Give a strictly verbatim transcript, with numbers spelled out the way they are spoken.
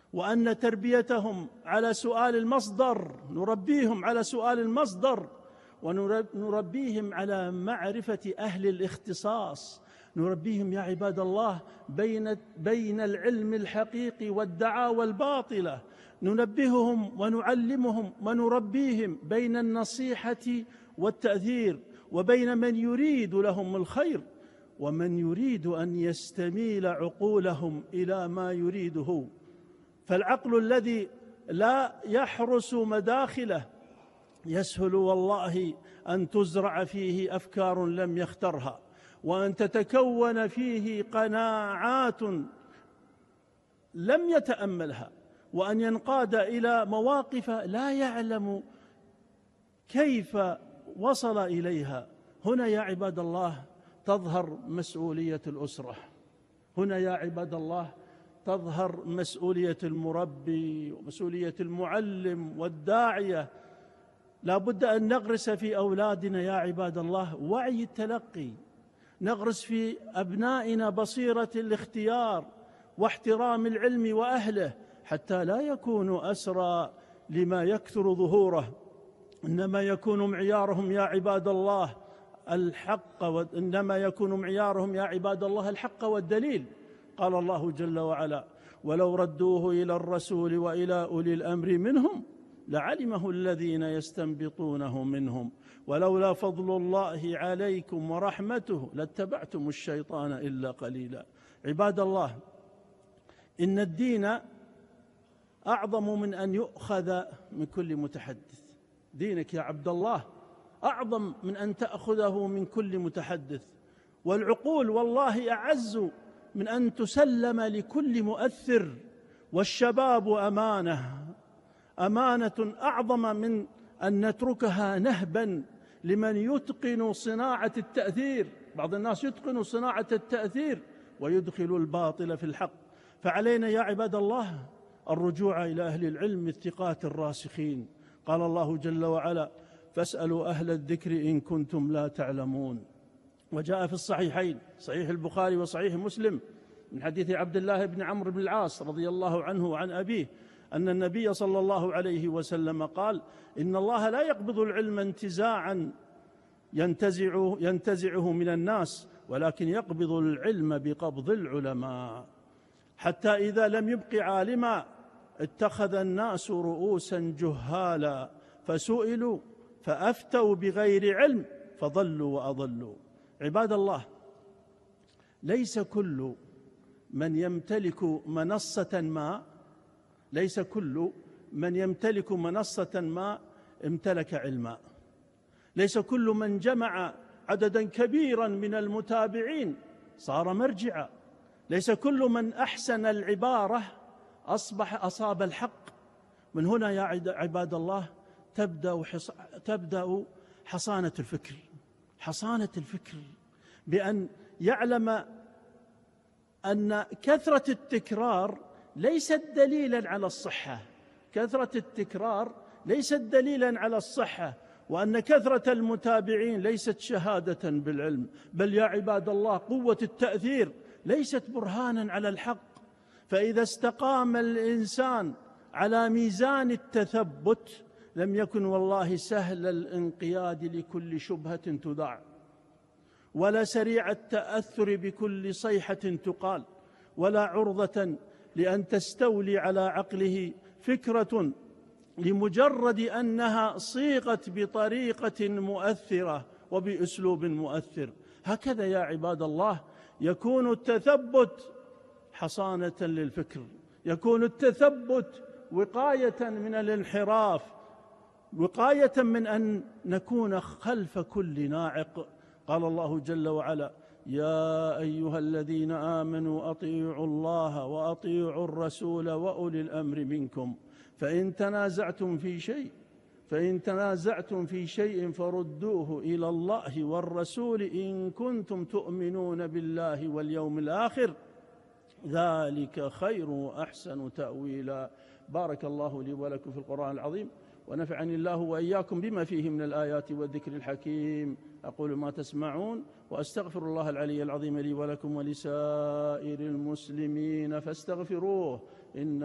وأن تربيتهم على سؤال المصدر، نربيهم على سؤال المصدر، ونربيهم على معرفة أهل الاختصاص، نربيهم يا عباد الله بين بين العلم الحقيقي والدعاوى الباطلة، ننبههم ونعلمهم ونربيهم بين النصيحة والتأثير، وبين من يريد لهم الخير ومن يريد أن يستميل عقولهم إلى ما يريده. فالعقل الذي لا يحرس مداخله يسهل والله أن تزرع فيه أفكار لم يخترها، وأن تتكون فيه قناعات لم يتأملها، وأن ينقاد إلى مواقف لا يعلم كيف وصل إليها. هنا يا عباد الله تظهر مسؤولية الأسرة، هنا يا عباد الله تظهر مسؤولية المربي ومسؤولية المعلم والداعية. لا بد أن نغرس في أولادنا يا عباد الله وعي التلقي، نغرس في أبنائنا بصيرة الاختيار واحترام العلم وأهله، حتى لا يكونوا أسرى لما يكثر ظهوره، إنما يكون معيارهم يا عباد الله الحق، وإنما يكون معيارهم يا عباد الله الحق والدليل. قال الله جل وعلا: ولو ردوه إلى الرسول وإلى أولي الأمر منهم لعلمه الذين يستنبطونه منهم ولولا فضل الله عليكم ورحمته لاتبعتم الشيطان إلا قليلا. عباد الله، إن الدين أعظم من أن يؤخذ من كل متحدث. دينك يا عبد الله أعظم من أن تأخذه من كل متحدث، والعقول والله أعز من أن تسلم لكل مؤثر، والشباب أمانة، أمانة أعظم من أن نتركها نهبا لمن يتقن صناعة التأثير. بعض الناس يتقن صناعة التأثير ويدخل الباطل في الحق. فعلينا يا عباد الله الرجوع إلى أهل العلم الثقات الراسخين. قال الله جل وعلا: فاسألوا أهل الذكر إن كنتم لا تعلمون. وجاء في الصحيحين، صحيح البخاري وصحيح مسلم، من حديث عبد الله بن عمرو بن العاص رضي الله عنه وعن أبيه أن النبي صلى الله عليه وسلم قال: إن الله لا يقبض العلم انتزاعا ينتزعه, ينتزعه من الناس، ولكن يقبض العلم بقبض العلماء، حتى إذا لم يبق عالما اتخذ الناس رؤوسا جهالا فسئلوا فأفتوا بغير علم فضلوا وأضلوا. عباد الله، ليس كل من يمتلك منصة ما ليس كل من يمتلك منصة ما امتلك علما، ليس كل من جمع عددا كبيرا من المتابعين صار مرجعا، ليس كل من أحسن العبارة أصبح أصاب الحق. من هنا يا عباد الله تبدأ تبدأ حصانة الفكر، حصانة الفكر بأن يعلم أن كثرة التكرار ليست دليلا على الصحة، كثرة التكرار ليست دليلا على الصحة، وأن كثرة المتابعين ليست شهادة بالعلم، بل يا عباد الله قوة التأثير ليست برهانا على الحق. فإذا استقام الإنسان على ميزان التثبت لم يكن والله سهل الانقياد لكل شبهة تذاع، ولا سريع التأثر بكل صيحة تقال، ولا عرضة لأن تستولي على عقله فكرة لمجرد أنها صيغت بطريقة مؤثرة وبأسلوب مؤثر. هكذا يا عباد الله يكون التثبت حصانة للفكر، يكون التثبت وقاية من الانحراف، وقاية من أن نكون خلف كل ناعق. قال الله جل وعلا: يا أيها الذين آمنوا أطيعوا الله وأطيعوا الرسول وأولي الأمر منكم فإن تنازعتم في شيء فإن تنازعتم في شيء فردوه إلى الله والرسول إن كنتم تؤمنون بالله واليوم الآخر ذلك خير وأحسن تأويلا. بارك الله لي ولكم في القرآن العظيم، ونفعني الله وإياكم بما فيه من الآيات والذكر الحكيم. أقول ما تسمعون وأستغفر الله العلي العظيم لي ولكم ولسائر المسلمين فاستغفروه إنه